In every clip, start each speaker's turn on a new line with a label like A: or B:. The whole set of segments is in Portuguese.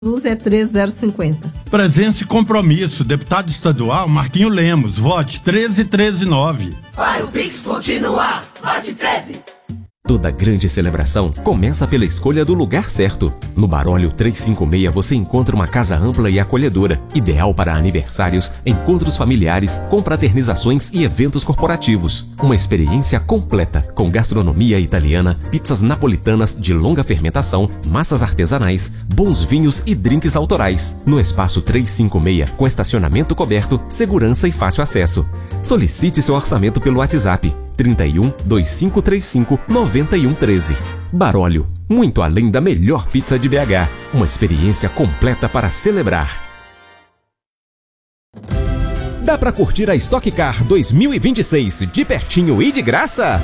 A: é 13050.
B: Presença e compromisso. Deputado estadual Marquinho Lemos. Vote 13139.
C: Para o Pix continuar, vote 13.
D: Toda grande celebração começa pela escolha do lugar certo. No Barólio 356 você encontra uma casa ampla e acolhedora, ideal para aniversários, encontros familiares, confraternizações e eventos corporativos. Uma experiência completa, com gastronomia italiana, pizzas napolitanas de longa fermentação, massas artesanais, bons vinhos e drinks autorais. No espaço 356, com estacionamento coberto, segurança e fácil acesso. Solicite seu orçamento pelo WhatsApp 31 2535 9113. Barólio, muito além da melhor pizza de BH. Uma experiência completa para celebrar. Dá pra curtir a Stock Car 2026 de pertinho e de graça?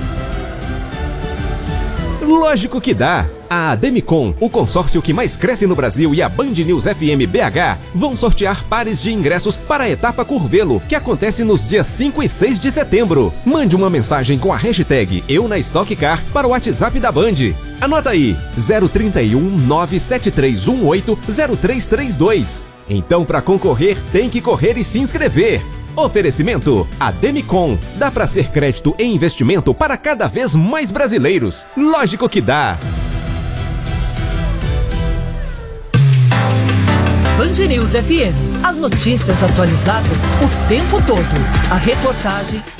D: Lógico que dá! A Ademicon, o consórcio que mais cresce no Brasil, e a Band News FM BH vão sortear pares de ingressos para a etapa Curvelo, que acontece nos dias 5 e 6 de setembro. Mande uma mensagem com a hashtag Eu na Stock Car para o WhatsApp da Band. Anota aí, 031 97318 0332. Então, para concorrer, tem que correr e se inscrever. Oferecimento Ademicon. Dá para ser crédito e investimento para cada vez mais brasileiros. Lógico que dá.
E: Band News FM. As notícias atualizadas o tempo todo. A reportagem,